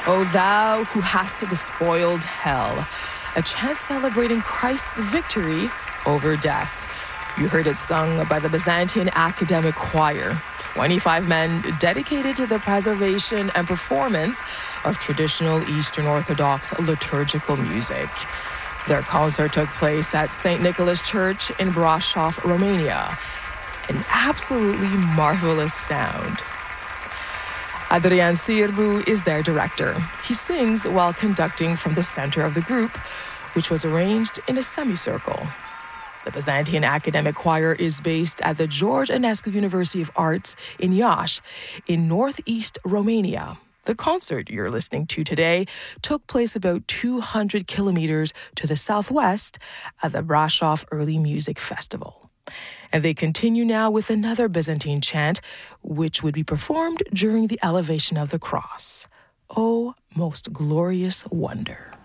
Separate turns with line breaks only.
O thou who hast despoiled hell, a chant celebrating Christ's victory over death. You heard it sung by the Byzantine Academic Choir, 25 men dedicated to the preservation and performance of traditional Eastern Orthodox liturgical music. Their concert took place at St. Nicholas Church in Brașov, Romania. An absolutely marvelous sound. Adrian Sârbu is their director. He sings while conducting from the center of the group, which was arranged in a semicircle. The Byzantine Academic Choir is based at the George Enescu University of Arts in Iași, in northeast Romania. The concert you're listening to today took place about 200 kilometers to the southwest at the Brașov Early Music Festival. And they continue now with another Byzantine chant, which would be performed during the elevation of the cross. O most glorious wonder.